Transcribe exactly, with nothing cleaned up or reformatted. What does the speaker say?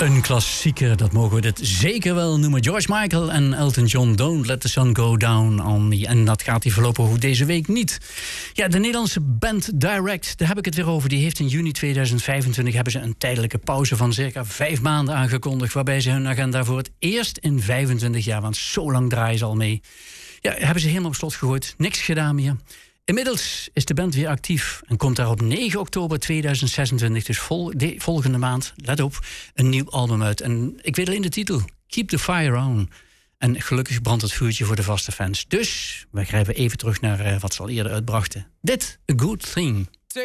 Een klassieker, dat mogen we dit zeker wel noemen. George Michael en Elton John, Don't Let the Sun Go Down on Me. En dat gaat hij voorlopig ook deze week niet. Ja, de Nederlandse band Direct, daar heb ik het weer over. Die heeft in juni tweeduizend vijfentwintig hebben ze een tijdelijke pauze van circa vijf maanden aangekondigd, waarbij ze hun agenda voor het eerst in vijfentwintig jaar, want zo lang draaien ze al mee, ja, hebben ze helemaal op slot gegooid. Niks gedaan meer. Inmiddels is de band weer actief en komt daar op negen oktober tweeduizend zesentwintig, dus vol, de, volgende maand, let op, een nieuw album uit. En ik weet alleen de titel, Keep the Fire On. En gelukkig brandt het vuurtje voor de vaste fans. Dus, wij grijpen even terug naar uh, wat ze al eerder uitbrachten. Dit, A Good Thing.